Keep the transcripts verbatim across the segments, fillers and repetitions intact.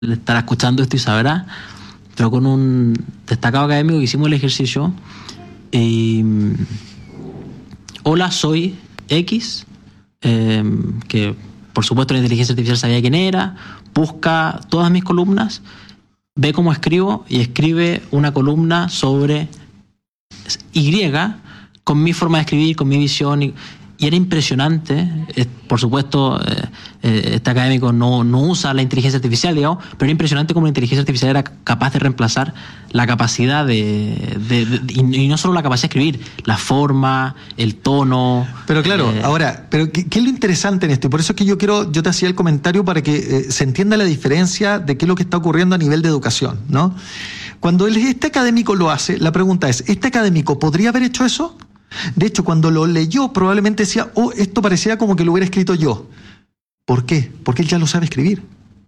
estará escuchando esto y sabrá, pero con un destacado académico que hicimos el ejercicio. Y, hola, soy X, eh, que por supuesto la inteligencia artificial sabía quién era, busca todas mis columnas, ve cómo escribo y escribe una columna sobre Y con mi forma de escribir, con mi visión. Y, y era impresionante. Eh, por supuesto, eh, eh, este académico no, no usa la inteligencia artificial, digamos, pero era impresionante cómo la inteligencia artificial era capaz de reemplazar la capacidad de... de, de y, y no solo la capacidad de escribir, la forma, el tono... Pero claro, eh, ahora, pero ¿qué, ¿qué es lo interesante en esto? Y por eso es que yo quiero, yo te hacía el comentario para que eh, se entienda la diferencia de qué es lo que está ocurriendo a nivel de educación, ¿no? Cuando el, este académico lo hace, la pregunta es, ¿este académico podría haber hecho eso? De hecho, cuando lo leyó, probablemente decía, oh, esto parecía como que lo hubiera escrito yo. ¿Por qué? Porque él ya lo sabe escribir.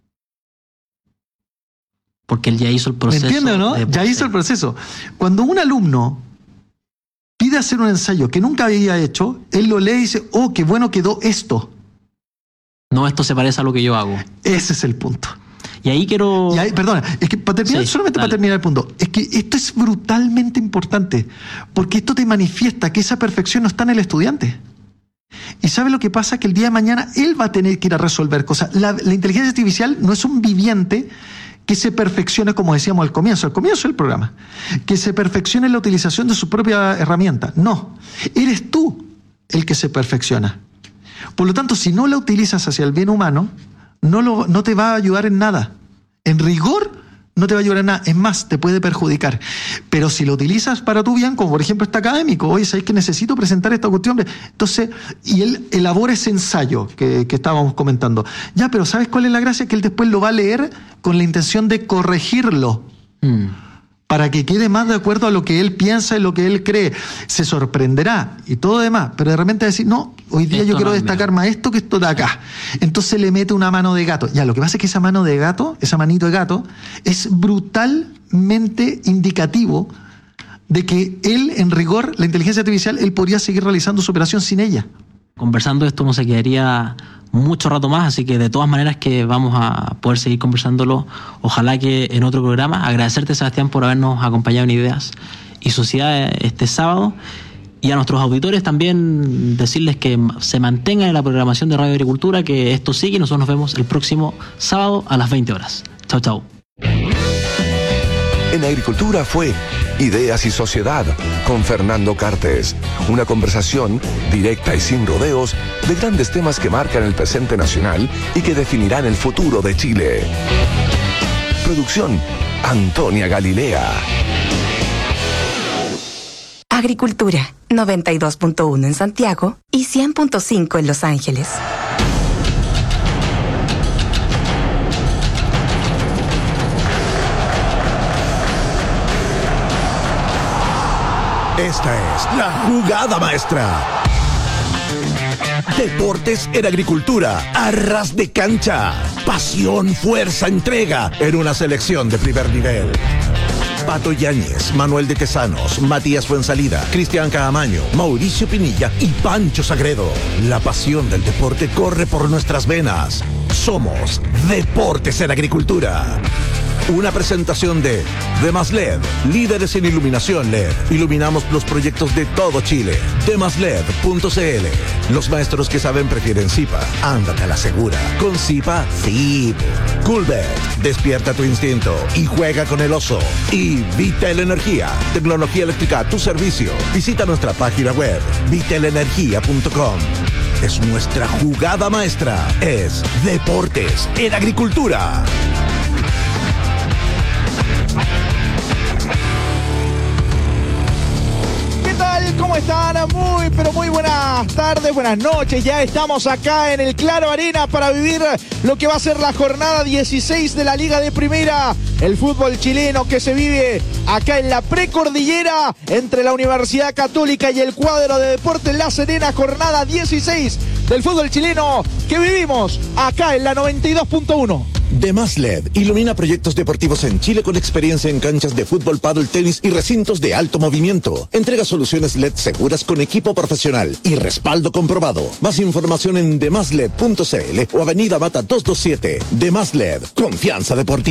Porque él ya hizo el proceso. ¿Me entiendes o no? Ya hizo el proceso. Cuando un alumno pide hacer un ensayo que nunca había hecho, él lo lee y dice, oh, qué bueno quedó esto. No, esto se parece a lo que yo hago. Ese es el punto. Y ahí quiero... Y ahí, perdona, es que para terminar, sí, solamente dale. para terminar el punto, es que esto es brutalmente importante, porque esto te manifiesta que esa perfección no está en el estudiante. Y ¿sabe lo que pasa? Que el día de mañana él va a tener que ir a resolver cosas. La, la inteligencia artificial no es un viviente que se perfeccione, como decíamos al comienzo, al comienzo del programa, que se perfeccione en la utilización de su propia herramienta. No, eres tú el que se perfecciona. Por lo tanto, si no la utilizas hacia el bien humano, No, lo, no te va a ayudar en nada. En rigor, no te va a ayudar en nada. Es más, te puede perjudicar. Pero si lo utilizas para tu bien, como por ejemplo este académico, oye, ¿sabes que necesito presentar esta cuestión? Entonces, y él elabora ese ensayo que, que estábamos comentando. Ya, pero ¿sabes cuál es la gracia? Que él después lo va a leer con la intención de corregirlo. Mm. Para que quede más de acuerdo a lo que él piensa y lo que él cree. Se sorprenderá y todo demás, pero de repente va a decir, no, hoy día esto yo quiero no destacar más esto que esto de acá. Entonces le mete una mano de gato. Ya, lo que pasa es que esa mano de gato, esa manito de gato, es brutalmente indicativo de que él, en rigor, la inteligencia artificial, él podría seguir realizando su operación sin ella. Conversando esto no se quedaría mucho rato más, así que de todas maneras que vamos a poder seguir conversándolo, ojalá que en otro programa. Agradecerte, Sebastián, por habernos acompañado en Ideas y Sociedad este sábado, y a nuestros auditores también decirles que se mantengan en la programación de Radio Agricultura, que esto sigue y nosotros nos vemos el próximo sábado a las veinte horas. Chau, chau. En Agricultura fue Ideas y Sociedad con Fernando Cartes. Una conversación directa y sin rodeos de grandes temas que marcan el presente nacional y que definirán el futuro de Chile. Producción Antonia Galilea. Agricultura, noventa y dos punto uno en Santiago y cien punto cinco en Los Ángeles. Esta es la jugada maestra. Deportes en agricultura, a ras de cancha. Pasión, fuerza, entrega en una selección de primer nivel. Pato Yáñez, Manuel de Tesanos, Matías Fuensalida, Cristian Caamaño, Mauricio Pinilla y Pancho Sagredo. La pasión del deporte corre por nuestras venas. Somos Deportes en Agricultura. Una presentación de Demas L E D, líderes en iluminación L E D. Iluminamos los proyectos de todo Chile. demas led punto c l. Los maestros que saben prefieren Zipa. Ándate a la segura. Con Zipa, sí. Coolbet, despierta tu instinto y juega con el oso. Y Vitel Energía, tecnología eléctrica a tu servicio. Visita nuestra página web, vitel energía punto com. Es nuestra jugada maestra. Es Deportes en Agricultura. ¿Cómo están? Muy, pero muy buenas tardes, buenas noches. Ya estamos acá en el Claro Arena para vivir lo que va a ser la jornada dieciséis de la Liga de Primera. El fútbol chileno que se vive acá en la precordillera entre la Universidad Católica y el cuadro de Deportes La Serena. Jornada dieciséis del fútbol chileno que vivimos acá en la noventa y dos punto uno. Demás L E D ilumina proyectos deportivos en Chile con experiencia en canchas de fútbol, pádel, tenis y recintos de alto movimiento. Entrega soluciones L E D seguras con equipo profesional y respaldo comprobado. Más información en demasLed punto cl o Avenida Mata doscientos veintisiete. Demás L E D, confianza deportiva.